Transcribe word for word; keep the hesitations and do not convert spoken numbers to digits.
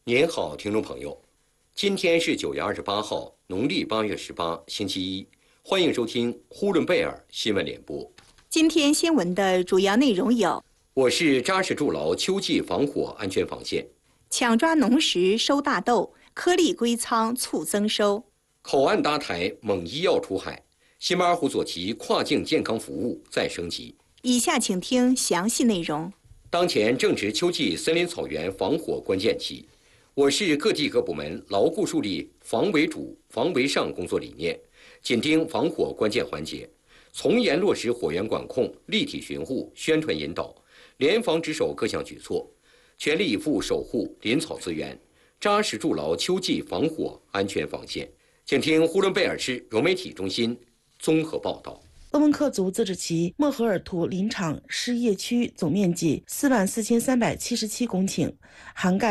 您好，听众朋友，今天是九月二十八号，农历八月十八，星期一。欢迎收听呼伦贝尔新闻联播。 今天新闻的主要内容有： 我是扎实筑牢秋季防火安全防线； 抢抓农时收大豆，颗粒归仓促增收； 口岸搭台猛医药出海；西马尔湖左旗跨境健康服务再升级。 以下请听详细内容。 当前正值秋季森林草原防火关键期。我市各地各部门牢固树立防为主、防为上工作理念，紧盯防火关键环节，从严落实火源管控、立体巡护、宣传引导，联防值守各项举措，全力以赴守护林草资源，扎实筑牢秋季防火安全防线。请听呼伦贝尔市融媒体中心综合报道。 鄂温克族自治旗莫荷尔图林场湿业区总面积四万四千三百七十七公顷，涵盖